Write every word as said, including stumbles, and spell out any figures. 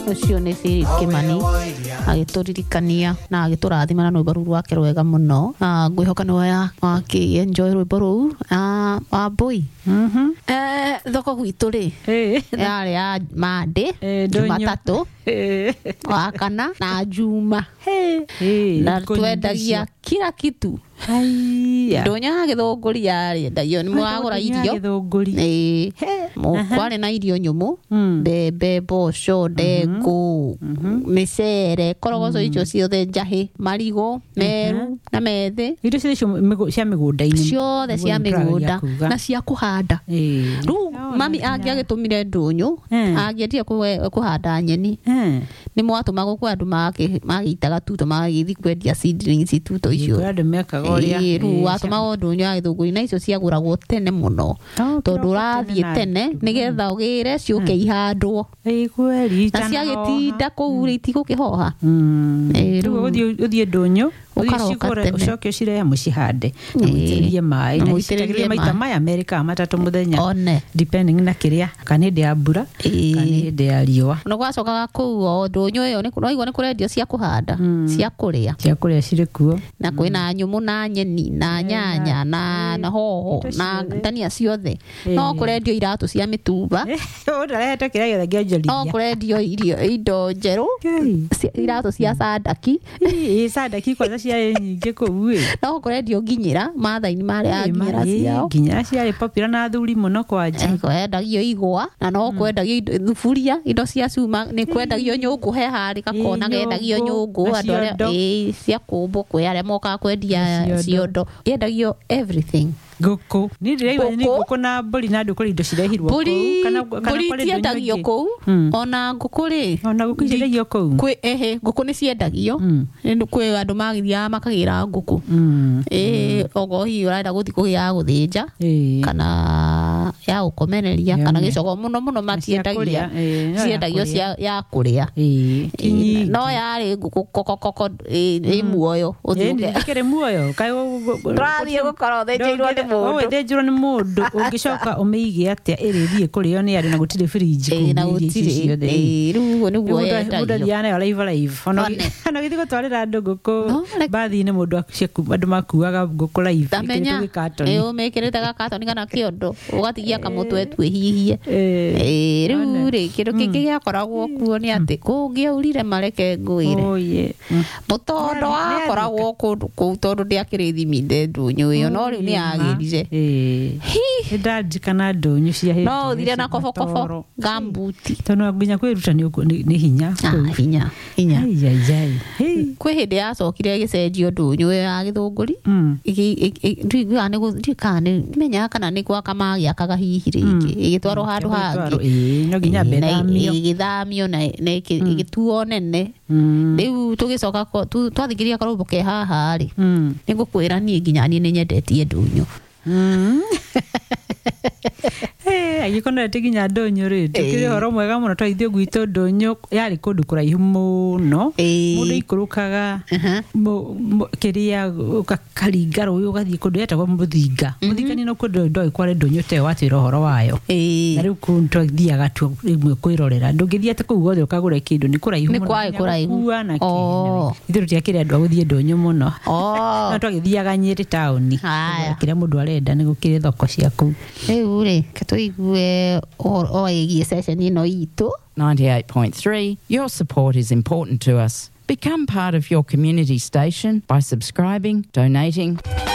ucio nĩ Philip Kimani agĩtũririkania na agĩtũrathima na rwĩmbo rũu rwake rwega mũno. Ngwĩhoka nĩ waya wakĩ-enjoy rwĩmbo rũu. Wambui, thoko gwitũ rĩ yarĩ ya Monday, Jumatatũ, Wakana na Juma, na twendagia kila kitu. Ndonya gĩthũngũri yarĩ ndagio nĩ mwagũra irio kwarĩ na irio nyũmũ, mbembe, mboco, ndengũ, mĩcere, korogoco icio ciothe, njahĩ, marigũ, meru na methĩ, irio cia mĩgũnda-inĩ ciothe cia mĩgũnda na cia kũhanda. Rĩu mami angĩagĩtũmire ndũnyũ angĩendire kũhanda nyeni, nĩ mwatũmagwo kwa andũ magĩitaga tuto magĩthiĩ kwendia seedlings tuto icio. Rĩu watũmagwo ndũnyũ ya gĩthũngũri na icio ciagũragwo tene mũno tondũ ũrathiĩ tene nĩgetha ũgĩre ciũke ihandwo, na ciagĩtinda kũu rĩ itigũkĩhoha. Rĩu ũthiĩ ndũnyũ ucoke ũcirehe mũcihande na mũitĩrĩrie maĩ, na mũitĩrĩrie maita maya merĩ kana matatũ mũthenya depending na kĩrĩa, kana hĩndĩ ya mbura kana hĩndĩ ya riũa. Na gwacokaga kũu o ndũnyũ ĩyo nĩigua nĩ kũrendio cia kũhanda, cia kũrĩa cia kũrĩa cirĩ kuo, na kwĩna nyũmũ na nyeni na nyanya na hoho na ndania ciothe. No kũrendio iratũ cia mĩtumba, ũndarehete kĩrĩa gĩothe ngĩanjĩrithia. No kũrendio indo njerũ, iratũ cia Sadaki, Sadaki kwanza ciarĩ nyingĩ kũu ĩ. No kũrendio nginyĩra mathaini marĩa nginyĩra ciao, nginyĩra ciarĩ popular na athuri mũno kwanja. Kwendagio igwa na no kwendagio thuburia, indo cia cuma, nĩ kwendagio nyũngũ, he harĩ gakona kendagio nyũngũ, andũ arĩa cia kũmbũ, kwĩ arĩa mokaga kwendia ciondo, kendagio everything. Ngũkũ nĩ ndĩraigua nĩ ngũkũ na mbũri na andũ kũrĩ indo cirehirwo kũu, kana mbũri ciendagio kũu, ona ngũkũ rĩ, ona ngũkũ ciendagio kũu. Kwĩ ehe ngũkũ nĩ ciendagio, kwĩ andũ magĩthiaga makagĩra ngũkũ ogo hihi ũrenda gũthiĩ kũgĩa gũthĩnja kana ya gũkomereria kana gĩcogo, mũno mũno matiendagia, ciendagio ya kũrĩa. No yarĩ ngũkũ kokokoko ĩ muoyo, ũkĩrĩ muoyo tũrathiĩ gũkorwo thĩnjĩirwo nĩ mũndũ, thĩnjĩirwo nĩ mũndũ, ũngĩcoka ũmĩige atĩa ĩrĩthiĩ kũrĩo nĩ andũ na gũtirĩ fridge kũu, na gũtirĩ. Rĩu nĩguo yendagio, mũndũ athiaga nayo live live, ona gĩthiĩ gũtwarĩra andũ ngũkũ mbathi-inĩ, mũndũ andũ makuaga ngũkũ live ĩkĩrĩtwo gĩkatoni, ũmĩkĩrĩte gakatoni kana kĩondo, ũgatigia kamũtwe twĩhihie. Rĩu rĩ kĩndũ kĩngĩ gĩakoragwo kuo nĩ atĩ kũngĩaurire mareke ngwĩre, mũtondo wakoragwo kũndũ kũu tondũ ndĩakĩrĩ thiminde ndũnyũ ĩyo, no rĩu nĩ yagĩrire. Nĩndanjikana ndũnyũ cia hĩndĩ, no ũthire na kobokobo gambuti, tondũ nginya kwĩruta nĩ hinya hinya hinya. Kwĩ hĩndĩ yacokire ĩgĩcenjio ndũnyũ ya gĩthũngũri, ndimenyaga kana nĩ gwaka magĩakaga hihi rĩngĩ, ĩgĩtwarwo handũ hangĩ ĩgĩthamio na ĩgĩtuo nene. Rĩu tũgĩcoka twathikĩrĩria karũmbo ke haha rĩ, nĩngũkwĩra niĩ nginya niĩ nĩnyendetie ndũnyũ. Agĩkorwo atĩ nginya ndũnyũ rĩ, tũkĩrĩ ũhoro mwega mũno twa ithuĩ gwitũ ndũnyũ yarĩ kũndũ kũraihu mũno, mũndũ ikũrũkaga kĩrĩa ũkaringa rũĩ ũgathiĩ kũndũ yetagwo mũthinga. Mũthinga nĩ no kũndũ ndoĩ kwarĩ ndũnyũ te watwĩra ũhoro wayo, na rĩu kũu twathiaga tu rĩmwe kwĩrorera, ndũngĩthiĩ atĩ kũu guothe ũkagũra kĩndũ, nĩ kũraihu mũno, nĩ kwarĩ kũraihu. Ithuĩ tũtiakĩrĩ andũ a gũthiĩ ndũnyũ mũno, no twagĩthiaga Nyĩrĩ taũni kĩrĩa mũndũ arenda, nĩ gũkĩrĩ thoko cia kũu. Rĩu rĩ tũigue o ĩgiĩ session ĩno itũ ninety-eight point three. Your support is important to us. Become part of your community station by subscribing, donating